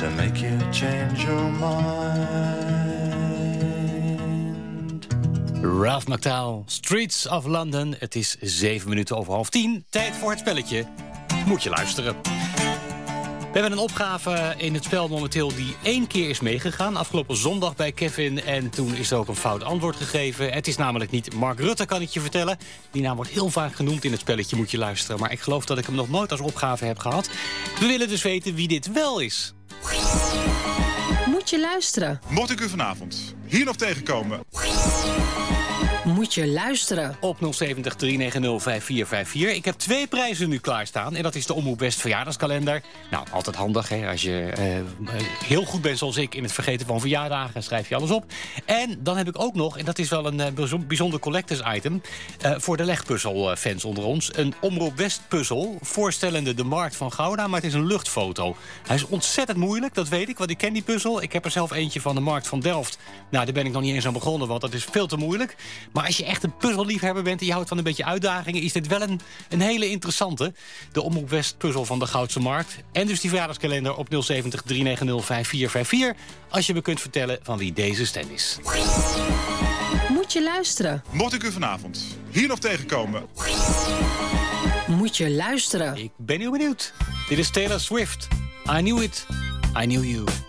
to make you change your mind. Ralph McTell, Streets of London. Het is 7 minuten over 9:30. Tijd voor het spelletje. Moet je luisteren. We hebben een opgave in het spel momenteel die 1 keer is meegegaan. Afgelopen zondag bij Kevin. En toen is er ook een fout antwoord gegeven. Het is namelijk niet Mark Rutte, kan ik je vertellen. Die naam wordt heel vaak genoemd in het spelletje Moet je luisteren. Maar ik geloof dat ik hem nog nooit als opgave heb gehad. We willen dus weten wie dit wel is. Moet je luisteren. Mocht ik u vanavond hier nog tegenkomen, Moet je luisteren. Op 070 390 5454. Ik heb 2 prijzen nu klaarstaan. En dat is de Omroep West verjaardagskalender. Nou, altijd handig, hè. Als je heel goed bent zoals ik in het vergeten van verjaardagen, schrijf je alles op. En dan heb ik ook nog, en dat is wel een bijzonder collectors item, voor de legpuzzelfans onder ons, een Omroep West puzzel voorstellende de markt van Gouda, maar het is een luchtfoto. Hij is ontzettend moeilijk, dat weet ik, want ik ken die puzzel. Ik heb er zelf eentje van de markt van Delft. Nou, daar ben ik nog niet eens aan begonnen, want dat is veel te moeilijk. Maar als je echt een puzzelliefhebber bent en je houdt van een beetje uitdagingen, is dit wel een hele interessante. De Omroep West puzzel van de Goudse Markt. En dus die verjaardagskalender op 070 390 5454. Als je me kunt vertellen van wie deze stem is. Moet je luisteren. mocht ik u vanavond hier nog tegenkomen, Moet je luisteren. Ik ben heel benieuwd. Dit is Taylor Swift. I knew it. I knew you.